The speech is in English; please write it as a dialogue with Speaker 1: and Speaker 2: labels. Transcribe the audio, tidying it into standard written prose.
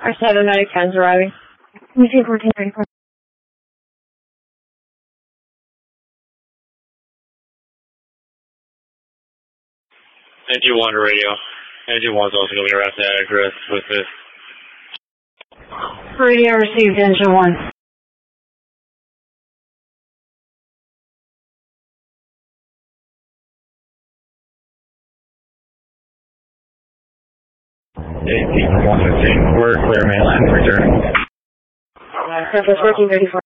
Speaker 1: Our 790 arriving.
Speaker 2: We see 1434.
Speaker 3: Engine 1 to radio. Engine 1's also going to be around that address with this.
Speaker 2: Radio received, Engine 1.
Speaker 3: We're clear mainland return.
Speaker 2: Surface 1434.